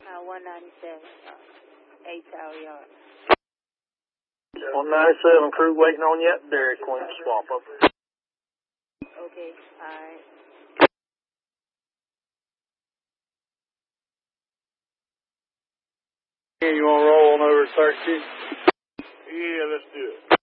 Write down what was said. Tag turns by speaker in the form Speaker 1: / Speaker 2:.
Speaker 1: 197, 8 Tower Yard.
Speaker 2: 197, crew waiting on you at Dairy Queen swap up.
Speaker 1: Okay, alright.
Speaker 2: You want to roll on over to 13?
Speaker 3: Yeah, let's do it.